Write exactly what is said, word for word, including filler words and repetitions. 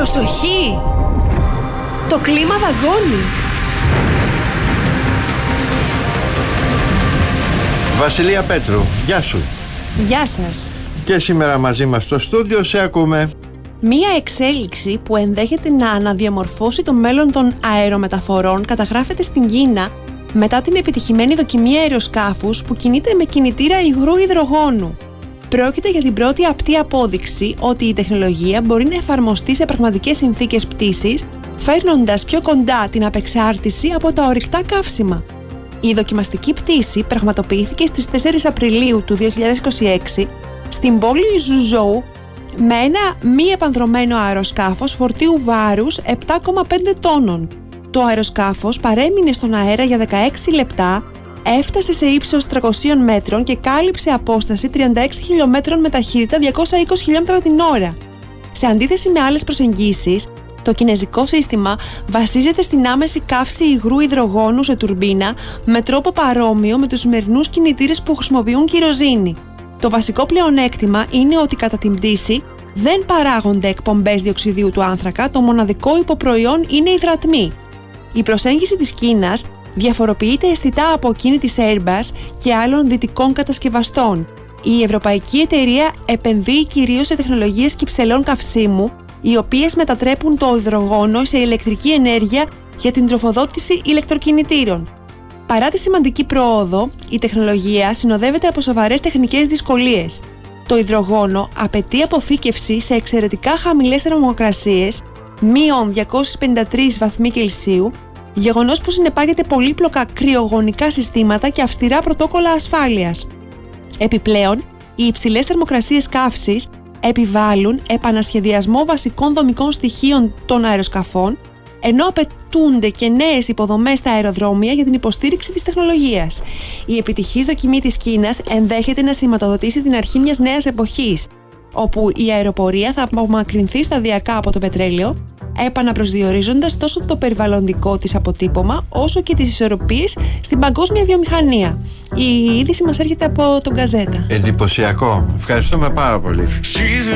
Προσοχή! Το κλίμα δαγκώνει. Βασιλεία Πέτρου, γεια σου. Γεια σας. Και σήμερα μαζί μας στο στούντιο σε ακούμε. Μία εξέλιξη που ενδέχεται να αναδιαμορφώσει το μέλλον των αερομεταφορών καταγράφεται στην Κίνα μετά την επιτυχημένη δοκιμή αεροσκάφους που κινείται με κινητήρα υγρού υδρογόνου. Πρόκειται για την πρώτη απτή απόδειξη ότι η τεχνολογία μπορεί να εφαρμοστεί σε πραγματικές συνθήκες πτήσης, φέρνοντας πιο κοντά την απεξάρτηση από τα ορυκτά καύσιμα. Η δοκιμαστική πτήση πραγματοποιήθηκε στις τέσσερις Απριλίου του δύο χιλιάδες είκοσι έξι στην πόλη Ζουζόου με ένα μη επανδρωμένο αεροσκάφος φορτίου βάρους επτά κόμμα πέντε τόνων. Το αεροσκάφος παρέμεινε στον αέρα για δεκαέξι λεπτά, έφτασε σε ύψος τριακοσίων μέτρων και κάλυψε απόσταση τριάντα έξι χιλιόμετρων με ταχύτητα διακόσια είκοσι χιλιόμετρα την ώρα. Σε αντίθεση με άλλες προσεγγίσεις, το κινεζικό σύστημα βασίζεται στην άμεση καύση υγρού υδρογόνου σε τουρμπίνα με τρόπο παρόμοιο με τους σημερινούς κινητήρες που χρησιμοποιούν κυροζήνη. Το βασικό πλεονέκτημα είναι ότι κατά την πτήση δεν παράγονται εκπομπές διοξιδίου του άνθρακα, το μοναδικό υποπροϊόν είναι η υδρατμή. Η προσέγγιση της Κίνας διαφοροποιείται αισθητά από εκείνη της Airbus και άλλων δυτικών κατασκευαστών. Η ευρωπαϊκή εταιρεία επενδύει κυρίως σε τεχνολογίες κυψελών καυσίμου, οι οποίες μετατρέπουν το υδρογόνο σε ηλεκτρική ενέργεια για την τροφοδότηση ηλεκτροκινητήρων. Παρά τη σημαντική πρόοδο, η τεχνολογία συνοδεύεται από σοβαρές τεχνικές δυσκολίες. Το υδρογόνο απαιτεί αποθήκευση σε εξαιρετικά χαμηλές θερμοκρασίες, μείον διακόσιοι πενήντα τρεις βαθμοί Κελσίου, γεγονός που συνεπάγεται πολύπλοκα κρυογονικά συστήματα και αυστηρά πρωτόκολλα ασφάλειας. Επιπλέον, οι υψηλές θερμοκρασίες καύσης επιβάλλουν επανασχεδιασμό βασικών δομικών στοιχείων των αεροσκαφών, ενώ απαιτούνται και νέες υποδομές στα αεροδρόμια για την υποστήριξη της τεχνολογίας. Η επιτυχής δοκιμή της Κίνας ενδέχεται να σηματοδοτήσει την αρχή μιας νέας εποχής, όπου η αεροπορία θα απομακρυνθεί σταδιακά από το πετρέλαιο, επαναπροσδιορίζοντας τόσο το περιβαλλοντικό της αποτύπωμα όσο και τις ισορροπίες στην παγκόσμια βιομηχανία. Η είδηση μας έρχεται από τον Γκαζέτα. Εντυπωσιακό. Ευχαριστούμε πάρα πολύ.